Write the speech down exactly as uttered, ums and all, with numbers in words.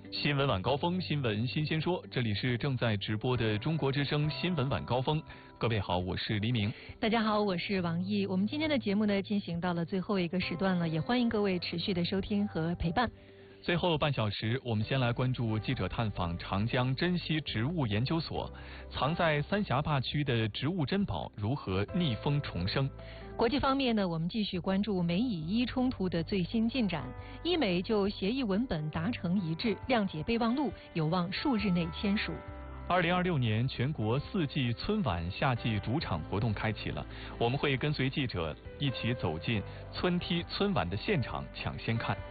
新闻晚高峰，新闻新鲜说，这里是正在直播的中国之声新闻晚高峰。各位好，我是黎明。 大家好，我是王毅。我们今天的节目呢，进行到了最后一个时段了，也欢迎各位持续的收听和陪伴。 最后半小时，我们先来关注记者探访长江珍稀植物研究所，藏在三峡坝区的植物珍宝如何逆风重生。 国际方面呢，我们继续关注美以伊冲突的最新进展，伊美就协议文本达成一致，谅解备忘录有望数日内签署。 二零二六年全国四季春晚夏季主场活动开启了，我们会跟随记者一起走进春梯春晚的现场，抢先看。